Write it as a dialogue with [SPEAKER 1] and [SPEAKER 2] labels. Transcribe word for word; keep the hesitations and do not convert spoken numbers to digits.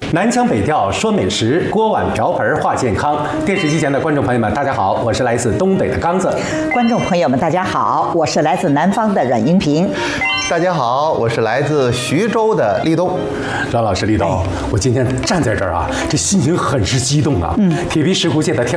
[SPEAKER 1] 南腔北调说美食，锅碗瓢盆话健康。电视机前的观众朋友们，大家好，我是来自东北的刚子。
[SPEAKER 2] 观众朋友们，大家好，我是来自南方的阮英平。
[SPEAKER 3] 大家好，我是来自徐州的立冬。
[SPEAKER 1] 阮老师，立冬，我今天站在这儿啊，这心情很是激动啊。嗯，铁皮石斛界的天。